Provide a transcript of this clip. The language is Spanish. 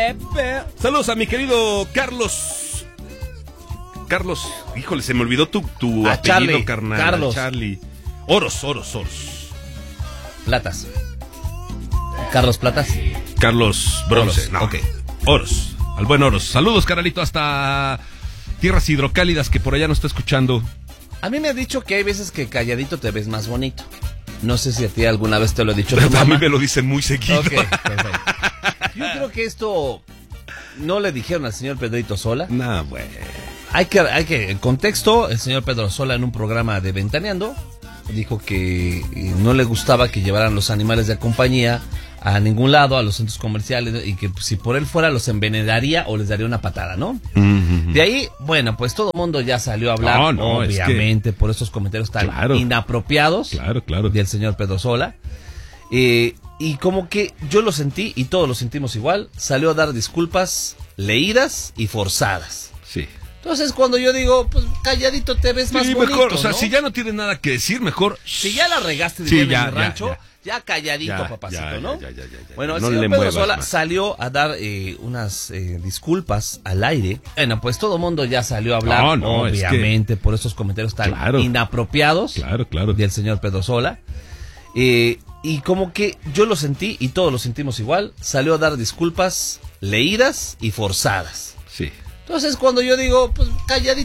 Pepe. Saludos a mi querido Carlos. Carlos, híjole, se me olvidó tu A apellido, Charlie, carnal. Carlos. Charlie. Oros. Platas. Carlos Platas. Carlos Bronce. Oros, No. ok. Oros. Al buen Oros. Saludos, carnalito, hasta tierras hidrocálidas que por allá nos está escuchando. A mí me ha dicho que hay veces que calladito te ves más bonito. No sé si a ti alguna vez te lo he dicho tu A mamá. mí me lo dicen muy seguido. Ok, perfecto. Yo creo que esto no le dijeron al señor Pedrito Sola. Nah, güey. Hay que, en contexto, el señor Pedro Sola en un programa de Ventaneando dijo que no le gustaba que llevaran los animales de compañía a ningún lado, a los centros comerciales, y que si por él fuera los envenenaría o les daría una patada, ¿no? Mm-hmm. De ahí, bueno, pues todo el mundo ya salió a hablar, No, obviamente, por esos comentarios tan inapropiados Claro. del señor Pedro Sola. Y como que yo lo sentí, y todos lo sentimos igual, salió a dar disculpas leídas y forzadas. Sí. Entonces, cuando yo digo, pues calladito te ves más bonito, mejor, o sea, ¿no? si ya no tienes nada que decir, mejor. Si ya la regaste Sí, en ya, el rancho, ya calladito, Ya, papacito, ¿no? ya. Bueno, el No señor le Pedro muevas Sola más. salió a dar unas disculpas al aire. Bueno, pues todo el mundo ya salió a hablar, No, obviamente, por esos comentarios tan inapropiados Claro. del señor Pedro Sola. Y como que yo lo sentí, y todos lo sentimos igual, salió a dar disculpas leídas y forzadas. Sí. Entonces, cuando yo digo, pues calladito